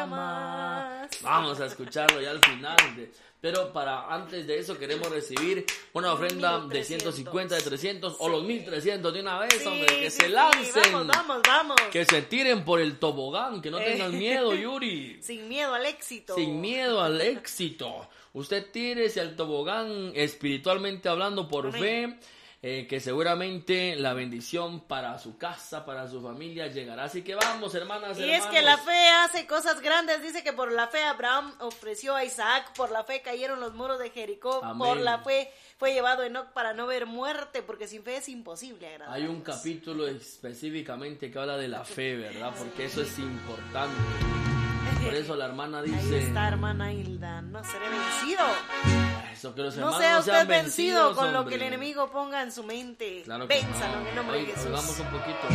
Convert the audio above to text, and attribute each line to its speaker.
Speaker 1: jamás.
Speaker 2: Vamos a escucharlo ya al final. Pero antes de eso queremos recibir una ofrenda de 150, de 300 o los 1300 de una vez, hombre, que se lancen.
Speaker 1: Vamos.
Speaker 2: Que se tiren por el tobogán, que no tengan miedo, Yuri.
Speaker 1: Sin miedo al éxito.
Speaker 2: Sin miedo al éxito. Usted tírese al tobogán espiritualmente hablando por fe. Que seguramente la bendición para su casa, para su familia llegará. Así que vamos, hermanas,
Speaker 1: hermanos. Es que la fe hace cosas grandes. Dice que por la fe Abraham ofreció a Isaac, por la fe cayeron los muros de Jericó, Amén. Por la fe fue llevado Enoc para no ver muerte, porque sin fe es imposible agradar.
Speaker 2: Hay un capítulo específicamente que habla de la fe, ¿verdad? Porque eso es importante. Por eso la hermana dice...
Speaker 1: Ahí está, hermana Hilda, no seré vencido.
Speaker 2: Eso, que los
Speaker 1: no sea usted vencido con
Speaker 2: hombre.
Speaker 1: lo que el enemigo ponga en su mente.
Speaker 2: Claro que
Speaker 1: Vénzalo en el nombre de Jesús.
Speaker 2: Hagamos un poquito.